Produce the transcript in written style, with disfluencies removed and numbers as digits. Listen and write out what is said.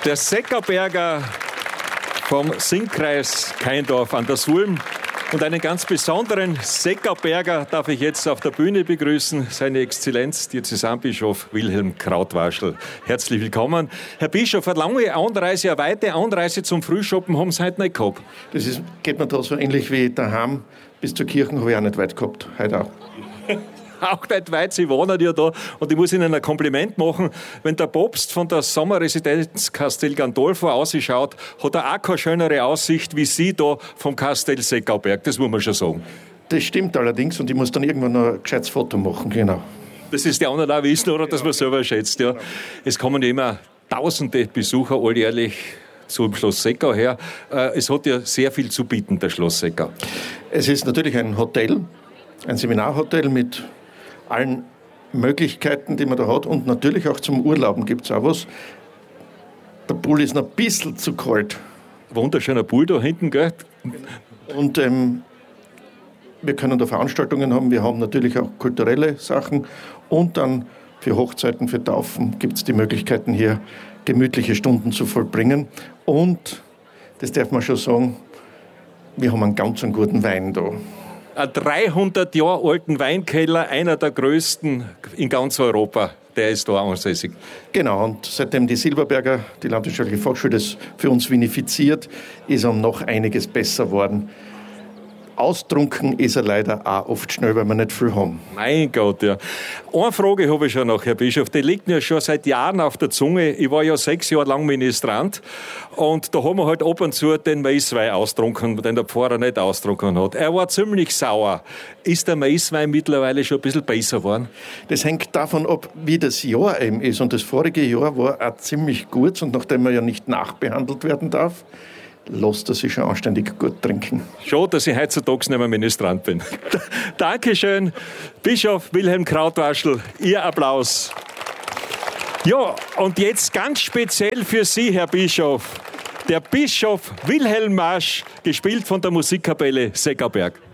Der Seckerberger vom Singkreis Kaindorf an der Sulm. Und einen ganz besonderen Seckerberger darf ich jetzt auf der Bühne begrüßen, seine Exzellenz, Diözesanbischof Wilhelm Krautwaschl. Herzlich willkommen. Herr Bischof, eine lange Anreise, eine weite Anreise zum Frühschoppen haben Sie heute nicht gehabt. Geht mir da so ähnlich wie daheim. Bis zur Kirche habe ich auch nicht weit gehabt, heute auch. Auch nicht weit, Sie wohnen ja da. Und ich muss Ihnen ein Kompliment machen. Wenn der Papst von der Sommerresidenz Castel Gandolfo ausschaut, hat er auch keine schönere Aussicht wie Sie da vom Kastell Seckerberg. Das muss man schon sagen. Das stimmt allerdings und ich muss dann irgendwann noch ein gescheites Foto machen, genau. Das ist die anderen auch wissen, oder? Dass man selber schätzt, ja. Es kommen ja immer tausende Besucher alljährlich zum Schloss Seckau her. Es hat ja sehr viel zu bieten, der Schloss Seckau. Es ist natürlich ein Hotel, ein Seminarhotel mit allen Möglichkeiten, die man da hat. Und natürlich auch zum Urlauben gibt es auch was. Der Pool ist noch ein bisschen zu kalt. Wunderschöner Pool da hinten, gell? Und wir können da Veranstaltungen haben. Wir haben natürlich auch kulturelle Sachen. Und dann für Hochzeiten, für Taufen gibt es die Möglichkeiten, hier gemütliche Stunden zu vollbringen. Und, das darf man schon sagen, wir haben einen ganz guten Wein da. Ein 300 Jahre alten Weinkeller, einer der größten in ganz Europa, der ist da ansässig. Genau, und seitdem die Silberberger, die Landwirtschaftliche Fachschule, das für uns vinifiziert, ist er noch einiges besser geworden. Austrunken ist er leider auch oft schnell, weil wir nicht viel haben. Mein Gott, ja. Eine Frage habe ich schon noch, Herr Bischof. Die liegt mir schon seit Jahren auf der Zunge. Ich war ja 6 Jahre lang Ministrant und da haben wir halt ab und zu den Maiswein austrunken, den der Pfarrer nicht austrunken hat. Er war ziemlich sauer. Ist der Maiswein mittlerweile schon ein bisschen besser geworden? Das hängt davon ab, wie das Jahr eben ist. Und das vorige Jahr war auch ziemlich gut und nachdem er ja nicht nachbehandelt werden darf, lässt er sich schon anständig gut trinken. Schade, dass ich heutzutage nicht mehr Ministrant bin. Dankeschön, Bischof Wilhelm Krautwaschl. Ihr Applaus. Ja, und jetzt ganz speziell für Sie, Herr Bischof, der Bischof Wilhelm Marsch, gespielt von der Musikkapelle Seckerberg.